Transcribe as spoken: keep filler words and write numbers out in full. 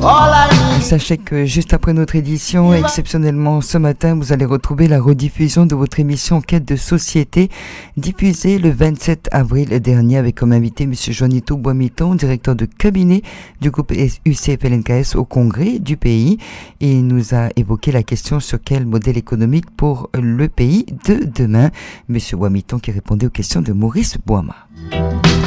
Sachez que juste après notre édition, exceptionnellement ce matin, vous allez retrouver la rediffusion de votre émission Quête de société, diffusée le vingt-sept avril dernier avec comme invité M. Juanito Boimiton, directeur de cabinet du groupe U C F L N K S au congrès du pays. Et il nous a évoqué la question sur quel modèle économique pour le pays de demain. M. Boimiton qui répondait aux questions de Maurice Boima.